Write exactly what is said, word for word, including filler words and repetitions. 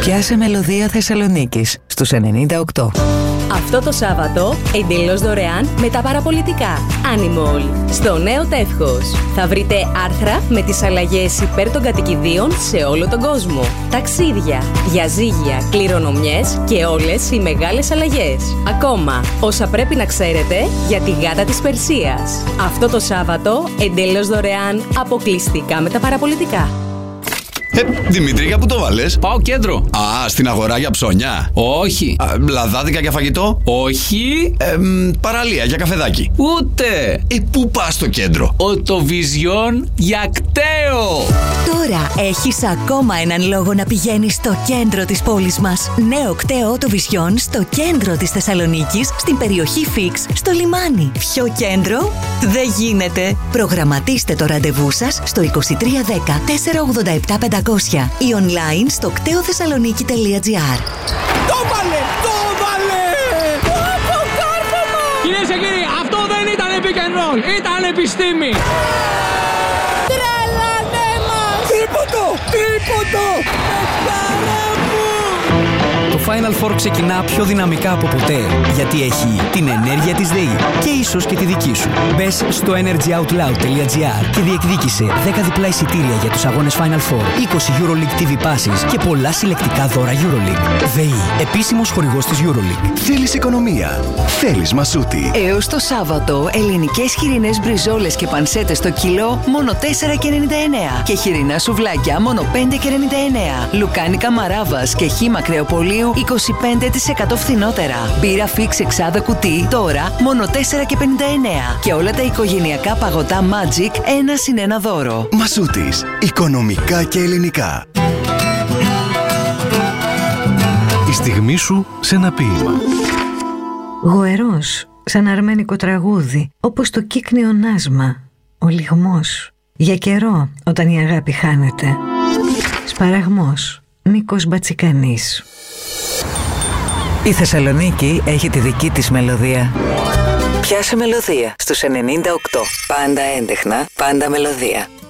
Πιάσε μελωδία Θεσσαλονίκης στους ενενήντα οκτώ. Αυτό το Σάββατο, εντελώς δωρεάν με τα παραπολιτικά Animal στο Νέο Τεύχος. Θα βρείτε άρθρα με τις αλλαγές υπέρ των κατοικιδίων σε όλο τον κόσμο. Ταξίδια, διαζύγια, κληρονομιές και όλες οι μεγάλες αλλαγές. Ακόμα, όσα πρέπει να ξέρετε για τη γάτα της Περσίας. Αυτό το Σάββατο, εντελώς δωρεάν, αποκλειστικά με τα παραπολιτικά. Ε, Δημήτρη, για πού το βάλες? Πάω κέντρο. Α, στην αγορά για ψώνια. Όχι. Α, λαδάδικα για φαγητό. Όχι. Ε, μ, παραλία για καφεδάκι. Ούτε. Ε, πού πας στο κέντρο? Οτοβιζιόν για κταίο. Τώρα έχεις ακόμα έναν λόγο να πηγαίνεις στο κέντρο της πόλης μας. Νέο κταίο Οτοβιζιόν στο κέντρο της Θεσσαλονίκης, στην περιοχή Φίξ, στο λιμάνι. Πιο κέντρο δεν γίνεται. Προγραμματίστε το ραντεβού σας στο είκοσι τρία δέκα τετρακόσια ογδόντα επτά πεντακόσια ή online στο κτέοθεσσαλονίκη τελεία τζι άρ. Το βάλε! Το βάλε! Το κάρφωμα! Κυρίες και κύριοι, αυτό δεν ήταν pick and roll, ήταν επιστήμη! Τρελανέ μας! Τρίποντο! Τρίποντο! Πεχτάρα μου! Το Final Four ξεκινά πιο δυναμικά από ποτέ, γιατί έχει την ενέργεια της ΔΕΗ και ίσως και τη δική σου. Μπες στο energy out loud τελεία τζι άρ και διεκδίκησε δέκα διπλά εισιτήρια για τους αγώνες Final Four, είκοσι EuroLeague τι βι passes και πολλά συλλεκτικά δώρα EuroLeague. ΔΕΗ, επίσημος χορηγός της EuroLeague. Θέλεις οικονομία? Θέλεις Μασούτη? Έως το Σάββατο, ελληνικές χοιρινές μπριζόλες και πανσέτες στο κιλό μόνο τέσσερα και ενενήντα εννέα και χοιρινά σουβλάκια μόνο πέντε και ενενήντα εννέα. Λουκάνικα Μαράβας και χύμα Κρεοπολίου είκοσι πέντε τοις εκατό φθηνότερα. Μπύρα Φίξ εξάδα κουτί τώρα μόνο τέσσερα και πενήντα εννέα. Και όλα τα οικογενειακά παγωτά Magic ένα συν ένα δώρο. Μασούτης. Οικονομικά και ελληνικά. Η στιγμή σου σε ένα ποίημα. Γοερός, σαν αρμένικο τραγούδι, όπως το κύκνιο νάσμα, ο λιγμός. Για καιρό, όταν η αγάπη χάνεται. Σπαραγμός, Νίκος Μπατσικανής. Η Θεσσαλονίκη έχει τη δική της μελωδία. Πιάσε μελωδία στους ενενήντα οκτώ. Πάντα έντεχνα, πάντα μελωδία.